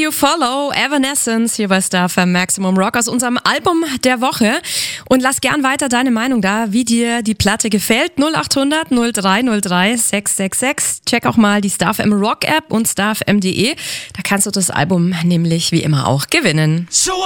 You Follow, Evanescence hier bei Star FM Maximum Rock aus unserem Album der Woche. Und lass gern weiter deine Meinung da, wie dir die Platte gefällt. 0800 0303 666. Check auch mal die Star FM Rock App und starfm.de. Da kannst du das Album nämlich wie immer auch gewinnen.